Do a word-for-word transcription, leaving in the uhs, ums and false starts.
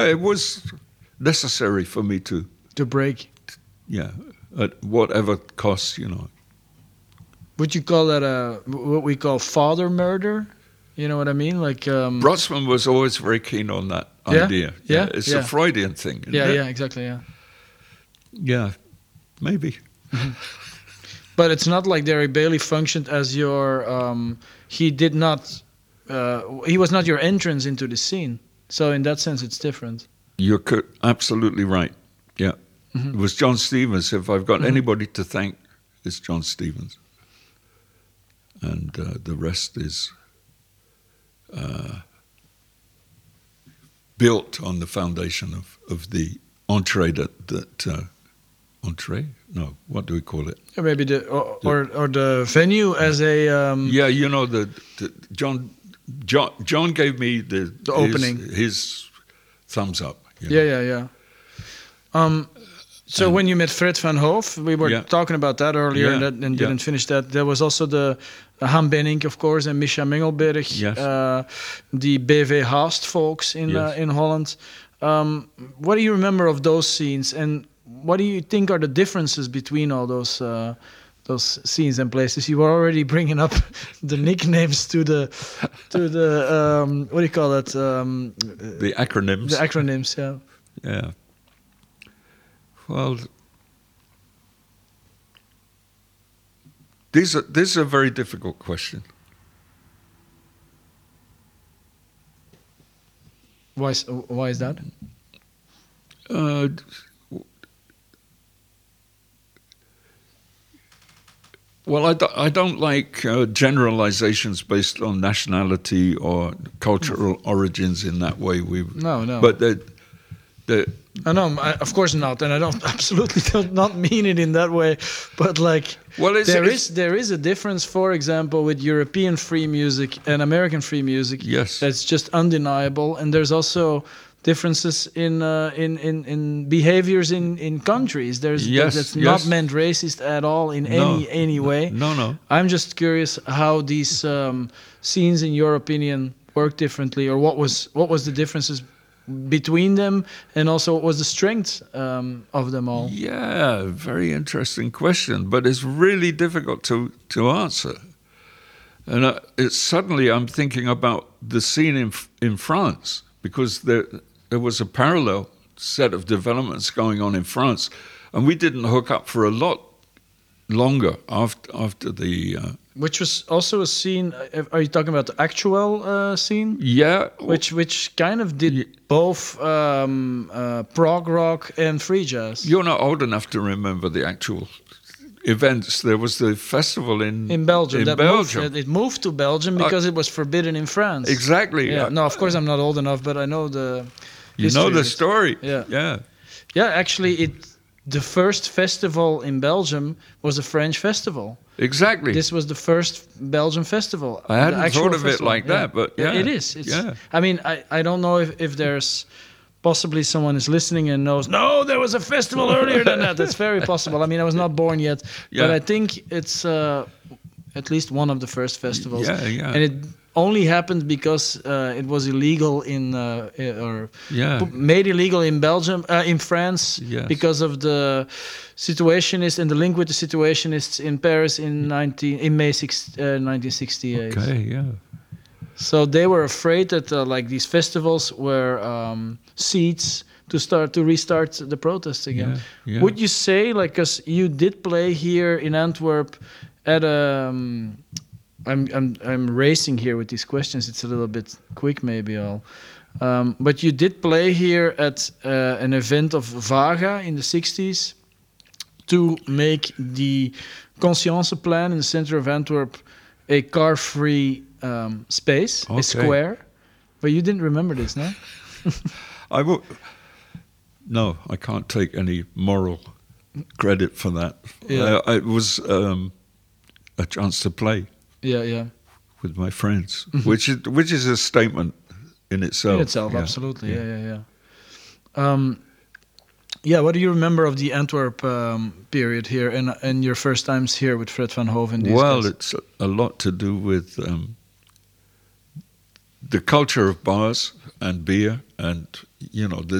It was necessary for me to, to break. yeah, at whatever cost, you know. Would you call that a what we call father murder? You know what I mean? Like um, Brodsman was always very keen on that Yeah? idea. Yeah? It's Yeah. a Freudian thing. Isn't yeah, it? yeah, exactly, yeah. Yeah, maybe. But it's not like Derek Bailey functioned as your. Um, he did not. Uh, he was not your entrance into the scene. So in that sense, it's different. You're co- absolutely right. Yeah. Mhm. It was John Stevens. If I've got Mhm. anybody to thank, it's John Stevens. And uh, the rest is uh, built on the foundation of, of the entree that, that uh, entree? No, what do we call it? Or maybe the or or, or the venue as a. Um, Yeah, you know, the, the John, John John gave me the, The his, opening. his thumbs up. you Yeah, know. yeah, yeah. Um, so And- when you met Fred van Hoof, we were Yeah. talking about that earlier Yeah, and, that, and yeah. didn't finish that. There was also the uh, Han Benink, of course, and Misha Mengelberg, Yes. uh, the B V Haast folks in Yes. uh, in Holland. Um, what do you remember of those scenes, and what do you think are the differences between all those uh, those scenes and places? You were already bringing up the nicknames to the to the um, what do you call that? Um, The acronyms. the acronyms, yeah. Yeah. Well, these are, this is a very difficult question. Why is, why is that? Uh, well, I, do, I don't like uh, generalizations based on nationality or cultural origins in that way. We, No, no. But the, the, I know, I, of course not, and I don't absolutely don't not mean it in that way. But like, Well, it's- there it's- is there is a difference, for example, with European free music and American free music. Yes. That's just undeniable, and there's also differences in uh, in, in in behaviors in in countries. There's Yes, that's yes. not meant racist at all in No, any any way. no, no. I'm just curious how these um, scenes, in your opinion, work differently, or what was what was the differences between them, and also what was the strength um, of them all? Yeah, very interesting question, but it's really difficult to, to answer. And uh, it's suddenly I'm thinking about the scene in in France, because there there was a parallel set of developments going on in France, and we didn't hook up for a lot longer after after the uh, Which was also a scene. uh, Are you talking about the actual uh, scene? yeah Which which kind of did both um, uh, prog rock and free jazz You're not old enough to remember the actual events. There was the festival in in Belgium. In that Belgium. Moved, it moved to Belgium because it was forbidden in France. Exactly. Yeah. Uh, No, of course I'm not old enough, but I know the. You history know of the it. story. Yeah. Yeah. Yeah, actually, it the first festival in Belgium was a French festival. Exactly. This was the first Belgian festival. I hadn't the actual thought of it festival. like that, but yeah. It is. It's, Yeah. I mean, I, I don't know if, if there's possibly someone is listening and knows, no, there was a festival earlier than that. That's very possible. I mean, I was not born yet, Yeah. but I think it's uh, at least one of the first festivals. Yeah, yeah. And it only happened because uh, it was illegal in, uh, i- or Yeah. p- made illegal in Belgium, uh, in France, Yes. because of the situationists and the link with the situationists in Paris in nineteen in May six, uh, nineteen sixty-eight. Okay. Yeah. So they were afraid that uh, like these festivals were um, seeds to start to restart the protests again. Yeah, yeah. Would you say, like, because you did play here in Antwerp at a um, I'm I'm I'm racing here with these questions. It's a little bit quick, maybe all. Um, but you did play here at uh, an event of Vaga in the sixties to make the Conscience Plan in the center of Antwerp a car-free um, space, Okay. a square. But you didn't remember this, no? I will. No, I can't take any moral credit for that. Yeah. Uh, it was um, a chance to play Yeah, yeah. with my friends, which is which is a statement in itself. In itself, Yeah. absolutely. Yeah, yeah, yeah. Um, yeah, what do you remember of the Antwerp um, period here and and your first times here with Fred van Hoof and these Well, guys? it's a, a lot to do with um, the culture of bars and beer and you know, the